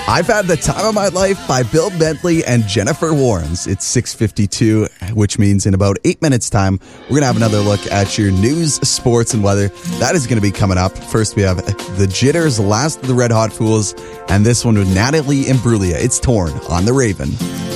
I've Had the Time of My Life by Bill Bentley and Jennifer Warnes. It's 6:52, which means in about 8 minutes' time, we're going to have another look at your news, sports, and weather. That is going to be coming up. First, we have The Jitters, Last of the Red Hot Fools, and this one with Natalie Imbruglia. It's Torn on The Raven.